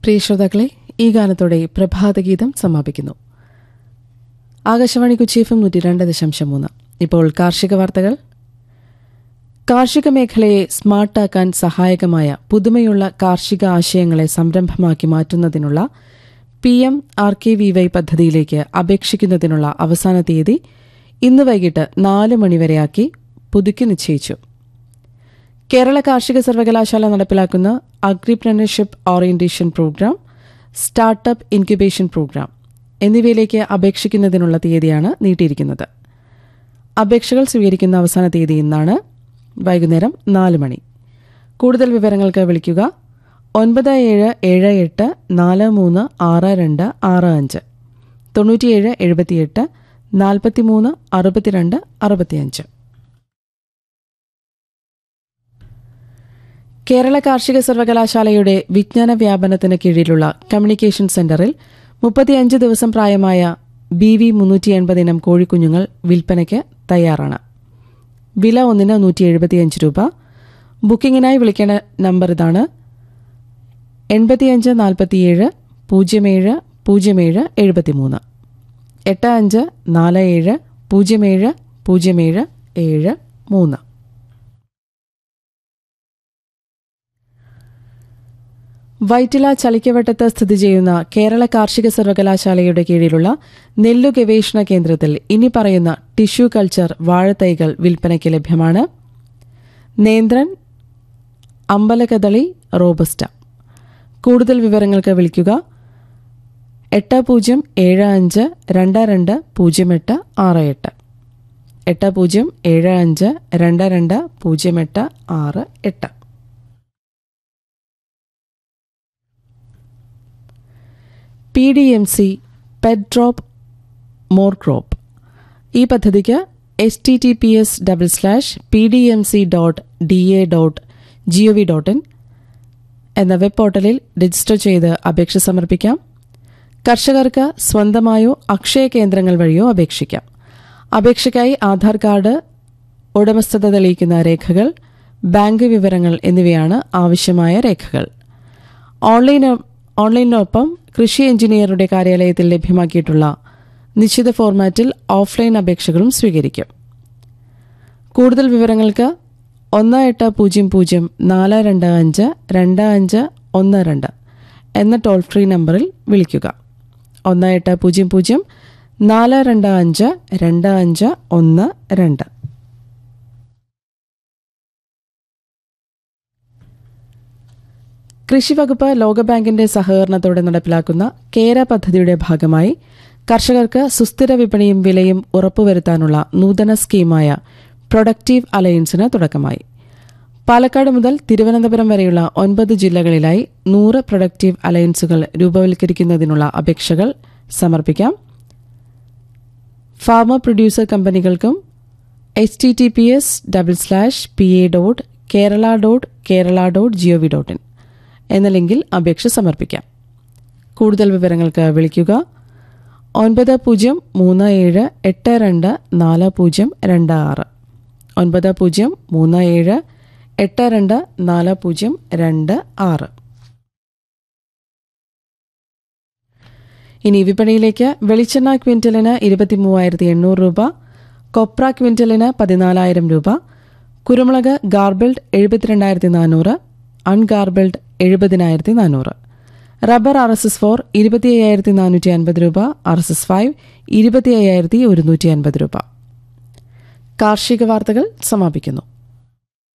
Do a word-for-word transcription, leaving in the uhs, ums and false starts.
പ്രിയ ശ്രോതാക്കളെ, ഈ ഗാനത്തോടെ പ്രഭാതഗീതം സമാപിക്കുന്നു. ആകാശവാണി കൊച്ചി എഫ് എം നൂറ്റി രണ്ട് ദശാംശം മൂന്ന്. ഇപ്പോൾ കാർഷിക വാർത്തകൾ. കാർഷിക മേഖലയെ സ്മാർട്ടാക്കാൻ സഹായകമായ പുതുമയുള്ള കാർഷിക ആശയങ്ങളെ സംരംഭമാക്കി മാറ്റുന്നതിനുള്ള P M R K V Y പദ്ധതിയിലേക്ക് അപേക്ഷിക്കുന്നതിനുള്ള അവസാന തീയതി ഇന്ന് വൈകിട്ട് നാല് മണിവരെയാക്കി പുതുക്കി നിശ്ചയിച്ചു. കേരള കാർഷിക സർവകലാശാല നടപ്പിലാക്കുന്ന അഗ്രിപ്രനർഷിപ്പ് orientation programme, startup incubation programme എന്നിവയിലേക്ക് അപേക്ഷിക്കുന്നതിനുള്ള തീയതിയാണ് നീട്ടിയിരിക്കുന്നത്. അപേക്ഷകൾ സ്വീകരിക്കുന്ന അവസാന തീയതി ഇന്നാണ്, വൈകുന്നേരം നാല് മണി. കൂടുതൽ വിവരങ്ങൾക്ക് വിളിക്കുക ഒൻപത് ഏഴ് ഏഴ് എട്ട് നാല് മൂന്ന് ആറ് രണ്ട് ആറ് അഞ്ച് തൊണ്ണൂറ്റിയേഴ് എഴുപത്തിയെട്ട് നാൽപ്പത്തിമൂന്ന് അറുപത്തിരണ്ട് അറുപത്തിയഞ്ച്. കേരള കാർഷിക സർവകലാശാലയുടെ വിജ്ഞാന വ്യാപനത്തിന് കീഴിലുള്ള കമ്മ്യൂണിക്കേഷൻ സെന്ററിൽ മുപ്പത്തിയഞ്ച് ദിവസം പ്രായമായ ബി വി മുന്നൂറ്റി എൺപത് ഇനം കോഴിക്കുഞ്ഞുങ്ങൾ വിൽപ്പനയ്ക്ക് തയ്യാറാണ്. വില ഒന്നിന് നൂറ്റി എഴുപത്തിയഞ്ച് രൂപ. ബുക്കിംഗിനായി വിളിക്കേണ്ട നമ്പർ ഇതാണ്: എൺപത്തിയഞ്ച് നാൽപ്പത്തിയേഴ് പൂജ്യം ഏഴ് പൂജ്യം ഏഴ് എഴുപത്തിമൂന്ന് എട്ട് അഞ്ച് നാല് ഏഴ് പൂജ്യം ഏഴ് പൂജ്യം ഏഴ് ഏഴ് മൂന്ന്. വൈറ്റില ചളിക്കവട്ടത്ത് സ്ഥിതി ചെയ്യുന്ന കേരള കാർഷിക സർവകലാശാലയുടെ കീഴിലുള്ള നെല്ലു ഗവേഷണ കേന്ദ്രത്തിൽ ഇനി പറയുന്ന ടിഷ്യൂ കൾച്ചർ വാഴത്തൈകൾ വിൽപ്പനയ്ക്ക് ലഭ്യമാണ്: നേന്ത്രൻ, അമ്പലകദളി, റോബസ്റ്റ. കൂടുതൽ വിവരങ്ങൾക്ക് വിളിക്കുക എട്ട് പൂജ്യം ഏഴ് അഞ്ച് രണ്ട് രണ്ട് പൂജ്യം എട്ട് ആറ് എട്ട് എട്ട് പൂജ്യം ഏഴ് അഞ്ച് രണ്ട് രണ്ട് പൂജ്യം എട്ട് ആറ് എട്ട്. P D M C pet drop more crop. ഈ പദ്ധതിക്ക് H T T P S double slash P D M C dot D A dot G O V dot in എന്ന വെബ് പോർട്ടലിൽ രജിസ്റ്റർ ചെയ്ത് അപേക്ഷ സമർപ്പിക്കാം. കർഷകർക്ക് സ്വന്തമായോ അക്ഷയ കേന്ദ്രങ്ങൾ വഴിയോ അപേക്ഷിക്കാം. അപേക്ഷയ്ക്കായി ആധാർ കാർഡ്, ഉടമസ്ഥത തെളിയിക്കുന്ന രേഖകൾ, ബാങ്ക് വിവരങ്ങൾ എന്നിവയാണ് ആവശ്യമായ രേഖകൾ. ഓൺലൈൻ ഓൺലൈനൊപ്പം കൃഷി എഞ്ചിനീയറുടെ കാര്യാലയത്തിൽ ലഭ്യമാക്കിയിട്ടുള്ള നിശ്ചിത ഫോർമാറ്റിൽ ഓഫ്ലൈൻ അപേക്ഷകളും സ്വീകരിക്കും. കൂടുതൽ വിവരങ്ങൾക്ക് ഒന്ന് എട്ട് പൂജ്യം പൂജ്യം നാല് രണ്ട് അഞ്ച് രണ്ട് അഞ്ച് ഒന്ന് രണ്ട് എന്ന ടോൾ ഫ്രീ നമ്പറിൽ വിളിക്കുക. ഒന്ന് എട്ട് പൂജ്യം പൂജ്യം നാല് രണ്ട് അഞ്ച് രണ്ട് അഞ്ച് ഒന്ന് രണ്ട്. കൃഷിവകുപ്പ് ലോകബാങ്കിന്റെ സഹകരണത്തോടെ നടപ്പിലാക്കുന്ന കേര പദ്ധതിയുടെ ഭാഗമായി കർഷകർക്ക് സുസ്ഥിര വിപണിയും വിലയും ഉറപ്പുവരുത്താനുള്ള നൂതന സ്കീമായ പ്രൊഡക്റ്റീവ് അലയൻസിന് തുടക്കമായി. പാലക്കാട് മുതൽ തിരുവനന്തപുരം വരെയുള്ള ഒൻപത് ജില്ലകളിലായി നൂറ് പ്രൊഡക്റ്റീവ് അലയൻസുകൾ രൂപവൽക്കരിക്കുന്നതിനുള്ള അപേക്ഷകൾ സമർപ്പിക്കാം. ഫാർമർ പ്രൊഡ്യൂസർ കമ്പനികൾക്കും H T T P S double slash P A dot Kerala dot Kerala dot G O V dot in എന്ന ലിങ്കിൽ അപേക്ഷ സമർപ്പിക്കാം. കൂടുതൽ വിവരങ്ങൾക്ക് വിളിക്കുക ഒൻപത് പൂജ്യം മൂന്ന് ഏഴ് എട്ട് രണ്ട് നാല് പൂജ്യം രണ്ട് ആറ് ഒൻപത് പൂജ്യം മൂന്ന് ഏഴ് എട്ട് രണ്ട് നാല് പൂജ്യം രണ്ട് ആറ്. ഇനി വിപണിയിലേക്ക്. വെളിച്ചെണ്ണ ക്വിന്റലിന് ഇരുപത്തിമൂവായിരത്തി എണ്ണൂറ് രൂപ, കൊപ്ര ക്വിന്റലിന് പതിനാലായിരം രൂപ, കുരുമുളക് ഗാർബിൾഡ് എഴുപത്തിരണ്ടായിരത്തി നാനൂറ്, അൺഗാർബിൾഡ് എഴുപതിനായിരത്തി നാനൂറ്. Rubber R S S four ഇരുപത്തി അയ്യായിരത്തി നാനൂറ്റി അൻപത് രൂപ, ആർ എസ് എസ് ഫൈവ് ഇരുപത്തി അയ്യായിരത്തി ഒരുന്നൂറ്റി അൻപത് രൂപ. കാർഷിക വാർത്തകൾ സമാപിക്കുന്നു.